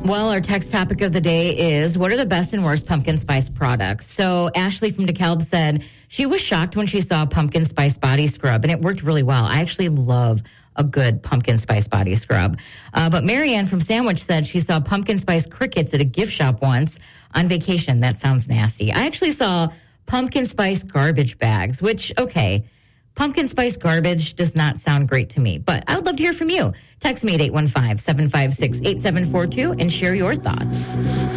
Well, our text topic of the day is, what are the best and worst pumpkin spice products? So Ashley from DeKalb said she was shocked when she saw pumpkin spice body scrub, and it worked really well. I actually love a good pumpkin spice body scrub. But Marianne from Sandwich said she saw pumpkin spice crickets at a gift shop once on vacation. That sounds nasty. I actually saw pumpkin spice garbage bags, which, okay, pumpkin spice garbage does not sound great to me, but I would love to hear from you. Text me at 815-756-8742 and share your thoughts.